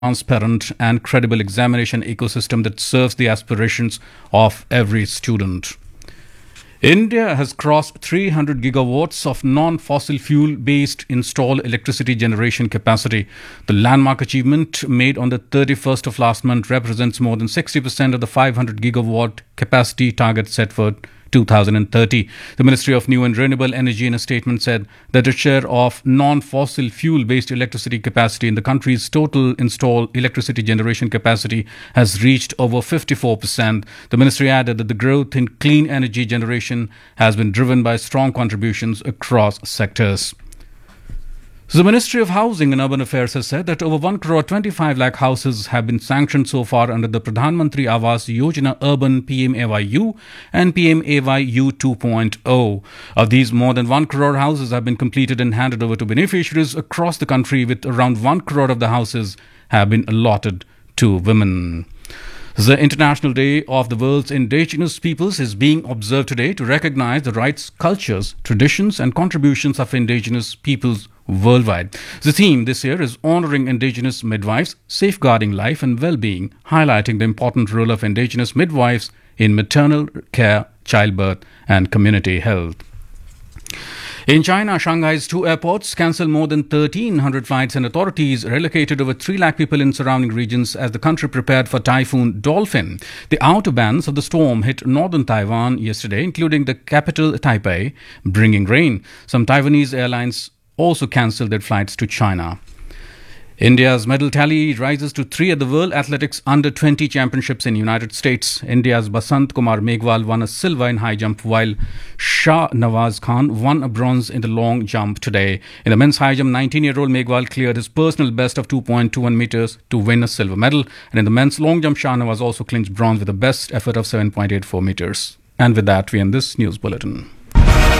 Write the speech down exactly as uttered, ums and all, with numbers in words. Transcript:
transparent and credible examination ecosystem that serves the aspirations of every student. India has crossed three hundred gigawatts of non-fossil fuel-based installed electricity generation capacity. The landmark achievement made on the thirty-first of last month represents more than sixty percent of the five hundred gigawatt capacity target set for two thousand thirty. The Ministry of New and Renewable Energy in a statement said that the share of non-fossil fuel-based electricity capacity in the country's total installed electricity generation capacity has reached over fifty-four percent. The ministry added that the growth in clean energy generation has been driven by strong contributions across sectors. The Ministry of Housing and Urban Affairs has said that over one crore twenty-five lakh houses have been sanctioned so far under the Pradhan Mantri Awas Yojana Urban P M A Y U and P M A Y U two point oh. Of these, more than one crore houses have been completed and handed over to beneficiaries across the country, with around one crore of the houses have been allotted to women. The International Day of the World's Indigenous Peoples is being observed today to recognize the rights, cultures, traditions and contributions of indigenous peoples worldwide. The theme this year is honoring indigenous midwives, safeguarding life and well-being, highlighting the important role of indigenous midwives in maternal care, childbirth and community health. In China, Shanghai's two airports cancelled more than thirteen hundred flights, and authorities relocated over three lakh people in surrounding regions as the country prepared for Typhoon Dolphin. The outer bands of the storm hit northern Taiwan yesterday, including the capital Taipei, bringing rain. Some Taiwanese airlines also cancelled their flights to China. India's medal tally rises to three at the World Athletics Under twenty Championships in the United States. India's Basant Kumar Meghwal won a silver in high jump, while Shah Nawaz Khan won a bronze in the long jump today. In the men's high jump, nineteen-year-old Meghwal cleared his personal best of two point two one meters to win a silver medal. And in the men's long jump, Shah Nawaz also clinched bronze with a best effort of seven point eight four meters. And with that, we end this news bulletin.